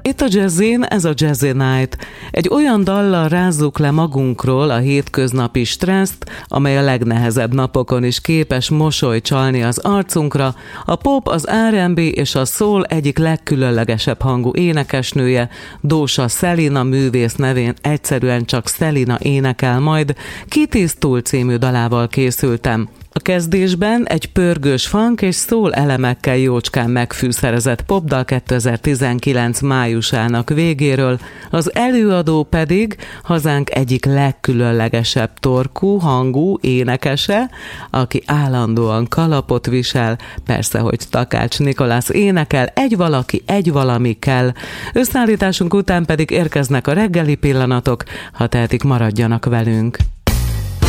Itt a Jazzin, ez a Jazzy Night. Egy olyan dallal rázzuk le magunkról a hétköznapi stresszt, amely a legnehezebb napokon is képes mosolyt csalni az arcunkra. A pop, az R&B és a soul egyik legkülönlegesebb hangú énekesnője, Dósa Szelina művész nevén egyszerűen csak Szelina énekel majd, Kitisztul című dalával készültem. A kezdésben egy pörgős funk és soul elemekkel jócskán megfűszerezett popdal 2019 májusának végéről, az előadó pedig hazánk egyik legkülönlegesebb torkú, hangú énekese, aki állandóan kalapot visel, persze, hogy Takács Nikolász énekel, egy valaki, egy valami kell. Összeállításunk után pedig érkeznek a reggeli pillanatok, ha tehetik, maradjanak velünk.